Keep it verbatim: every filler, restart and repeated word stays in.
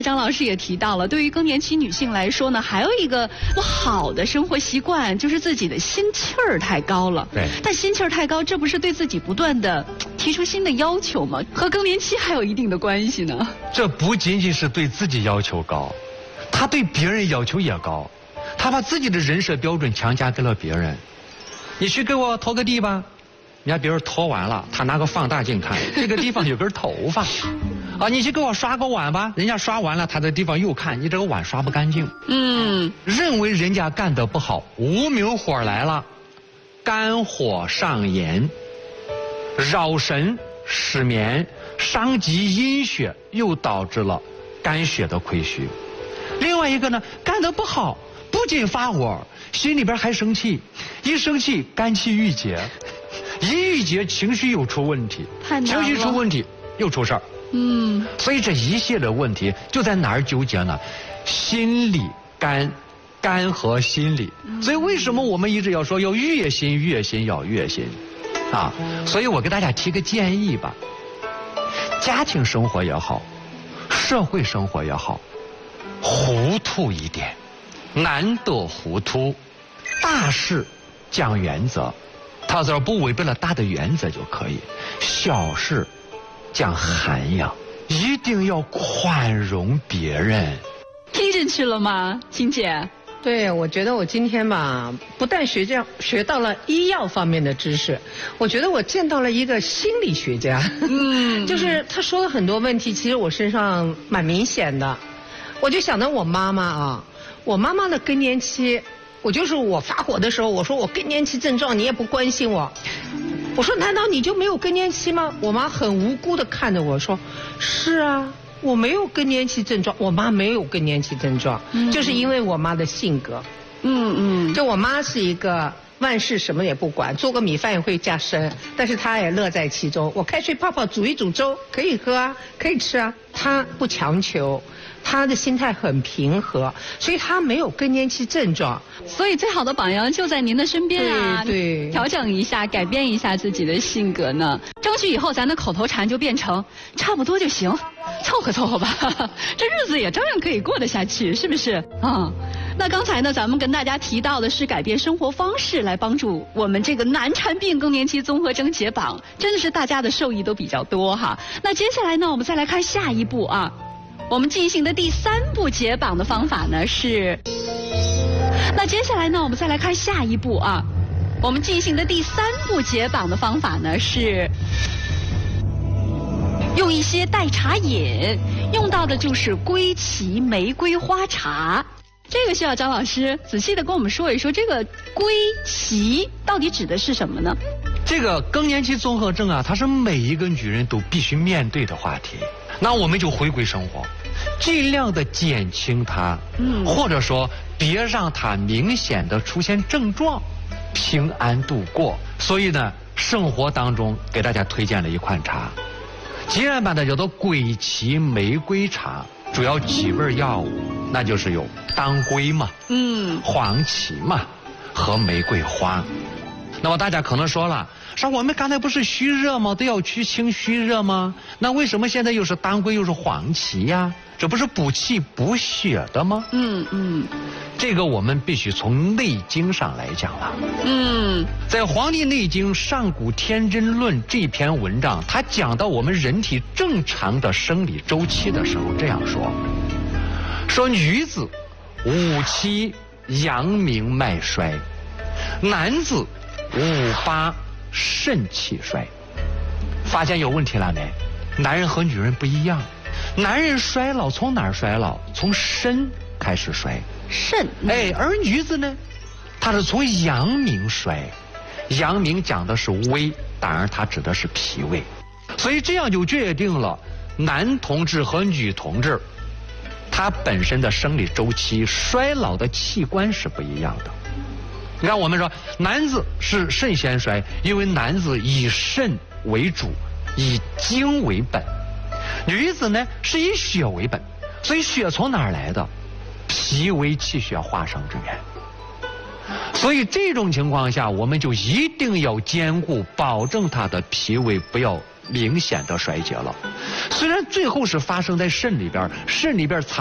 张老师也提到了，对于更年期女性来说呢，还有一个不好的生活习惯，就是自己的心气儿太高了。 对。 但心气儿太高，这不是对自己不断的提出新的要求吗？和更年期还有一定的关系呢。 这不仅仅是对自己要求高，他对别人要求也高，他把自己的人设标准强加给了别人。你去给我拖个地吧，人家别人拖完了，他拿个放大镜看，这个地方有根头发。啊，你去给我刷个碗吧，人家刷完了，他这地方又看你这个碗刷不干净。 嗯， 认为人家干得不好，无名火来了，肝火上炎，扰神失眠，伤及阴血，又导致了肝血的亏虚。另外一个呢，干得不好，不仅发火，心里边还生气，一生气肝气郁结，一郁结情绪又出问题，情绪出问题又出事儿。嗯，所以这一系列问题就在哪儿纠结呢？心理肝，肝和心理。所以为什么我们一直要说要悦心，悦心要悦心，啊？所以我给大家提个建议吧，家庭生活也好，社会生活也好，糊涂一点，难得糊涂，大事讲原则，他只要不违背了大的原则就可以，小事讲涵养，一定要宽容别人。 听进去了吗，晴姐？ 对，我觉得我今天吧，不但学这样学到了医药方面的知识，我觉得我见到了一个心理学家。嗯，就是他说了很多问题，其实我身上蛮明显的。我就想到我妈妈啊，我妈妈的更年期，我就是我发火的时候，我说我更年期症状，你也不关心我。我说难道你就没有更年期吗？我妈很无辜地看着我说，是啊，我没有更年期症状。我妈没有更年期症状，嗯、就是因为我妈的性格。嗯嗯，就我妈是一个万事什么也不管，做个米饭也会加生，但是她也乐在其中。我开水泡泡煮一煮粥，可以喝啊，可以吃啊，她不强求。他的心态很平和，所以他没有更年期症状。 所以最好的榜样就在您的身边啊！ 对对， 调整一下，改变一下自己的性格呢。争取以后咱的口头禅就变成差不多就行，凑合凑合吧，这日子也照样可以过得下去，是不是？嗯。那刚才呢，咱们跟大家提到的是改变生活方式来帮助我们这个难缠病更年期综合征解榜，真的是大家的受益都比较多哈。那接下来呢，我们再来看下一步啊。我们进行的第三步解榜的方法呢是，那接下来呢，我们再来看下一步啊。我们进行的第三步解榜的方法呢是，用一些代茶饮，用到的就是归奇玫瑰花茶。这个需要张老师仔细的跟我们说一说，这个归奇到底指的是什么呢？ 这个更年期综合症啊，它是每一个女人都必须面对的话题。那我们就回归生活，尽量的减轻它，嗯，或者说别让它明显的出现症状，平安度过。所以呢，生活当中给大家推荐了一款茶，济南版的叫做归奇玫瑰茶，主要几味药物，那就是有当归嘛，嗯，黄芪嘛，和玫瑰花。那么大家可能说了，说我们刚才不是虚热吗？都要去清虚热吗？那为什么现在又是当归又是黄芪呀？这不是补气补血的吗？嗯嗯，这个我们必须从内经上来讲了。嗯，在《黄帝内经·上古天真论》这篇文章，它讲到我们人体正常的生理周期的时候，这样说：说女子五七阳明脉衰，男子五八肾气衰。发现有问题了没？男人和女人不一样，男人衰老从哪儿衰老？从肾开始衰。 肾。 哎，而女子呢，她是从阳明衰。阳明讲的是胃，当然它指的是脾胃。所以这样就决定了男同志和女同志，他本身的生理周期衰老的器官是不一样的。你看，我们说男子是肾先衰，因为男子以肾为主，以精为本；女子呢是以血为本，所以血从哪儿来的？脾为气血化生之源。所以这种情况下，我们就一定要兼顾，保证他的脾胃不要明显的衰竭了。虽然最后是发生在肾里边，肾里边藏